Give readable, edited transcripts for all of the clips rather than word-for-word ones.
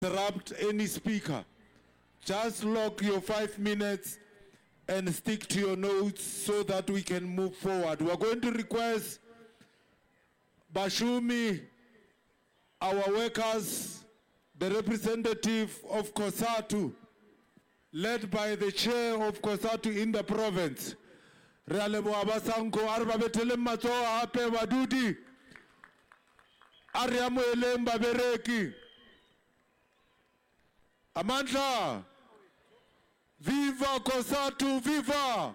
interrupt any speaker. Just lock your 5 minutes and stick to your notes so that we can move forward. We're going to request Bashumi, our workers, the representative of COSATU, led by the chair of COSATU in the province. Realebo Abasanko, Arba Betelem Mato, Ape Wadudi, Ariamo Elem Babereki, Amandla, Viva COSATU, Viva!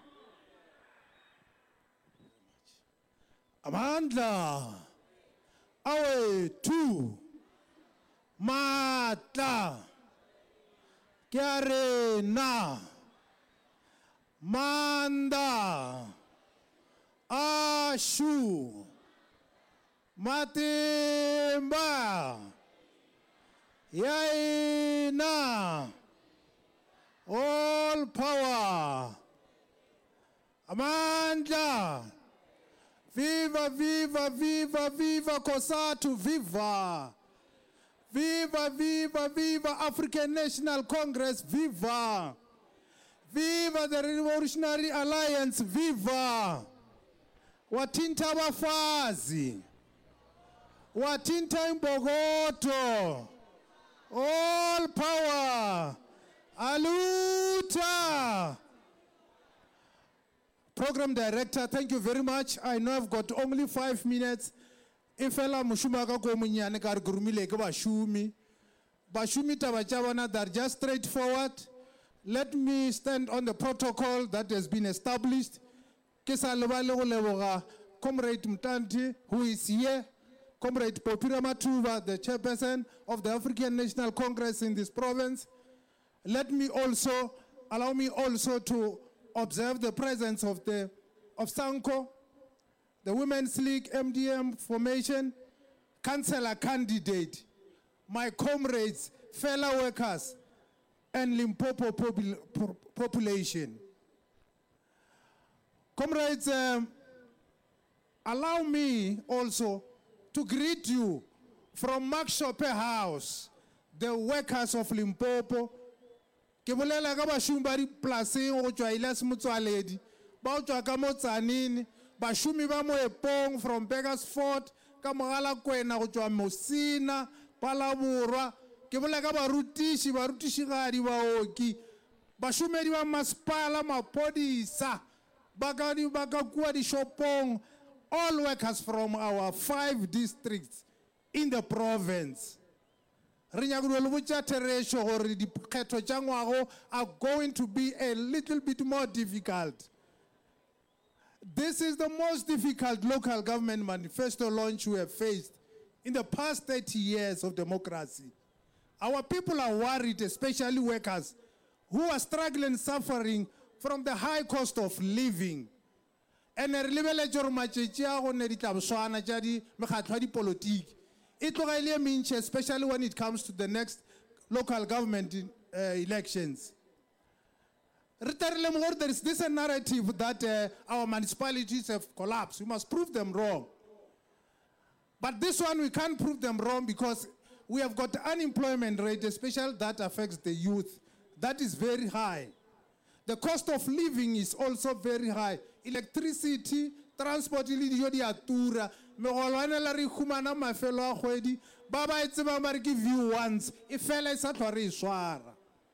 Amandla, awe tu, Matla, Kiarena, Manda, Ashu, Matimba, Yaina, all power, Amandla, viva, viva, viva, viva COSATU, viva! Viva, viva, viva African National Congress, viva! Viva the Revolutionary Alliance, viva! Watinta Wafazi, Watinta Mbogoto, all power, Aluta! Program Director, thank you very much. I know I've got only 5 minutes. Ifela mushumaga ko munyane kar gurumile ke bashumi tabachabana, they're just straightforward. Let me stand on the protocol that has been established. Kesa lebale go leboga Comrade Mtanti, who is here, Comrade Popira Matuba, the chairperson of the African National Congress in this province. Allow me also to observe the presence of Sanko, the Women's League MDM formation, councillor candidate, my comrades, fellow workers, and Limpopo population. Comrades, allow me also to greet you from Mark Shopper House, the workers of Limpopo. Ke bolela ka bashumi ba diplaseng go tswa Elias Motsoaledi ba tswa ka Motsanini, bashumi ba Moepong from Begersfort ka Mogala Kwena go tswa Mosina Palaborwa, ke bolela ka barutishigadi baoki, bashumedi ba masepala mapodisa ba ka kua dishopong, all workers from our 5 districts in the province. Are going to be a little bit more difficult. This is the most difficult local government manifesto launch we have faced in the past 30 years of democracy. Our people are worried, especially workers, who are struggling, suffering from the high cost of living. And especially when it comes to the next local government elections. There is this narrative that our municipalities have collapsed. We must prove them wrong. But this one, we can't prove them wrong because we have got unemployment rate, especially that affects the youth. That is very high. The cost of living is also very high. Electricity, transport, megolwana la re khumana mafelo a kgwedi ba ba itse ba mare give you once e fela e sa tlhore e swara.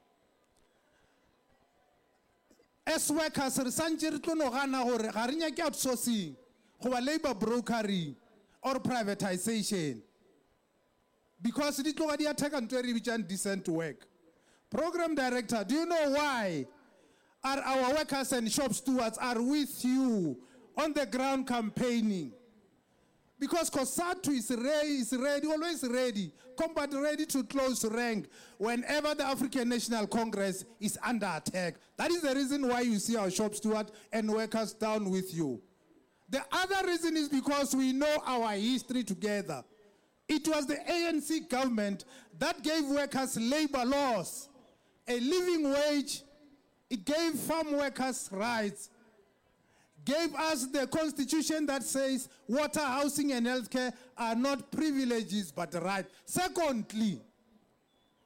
As workers re santse re tlo no gana gore ga re nyake outsourcing goba labor brokering or privatization, because di tloga di attack ntwe re bitšang decent work. Program Director, do you know why are our workers and shop stewards are with you on the ground campaigning? Because COSATU is ready, always ready, combat ready to close rank whenever the African National Congress is under attack. That is the reason why you see our shop steward and workers down with you. The other reason is because we know our history together. It was the ANC government that gave workers labor laws, a living wage. It gave farm workers rights, gave us the constitution that says water, housing, and healthcare are not privileges but rights. Secondly,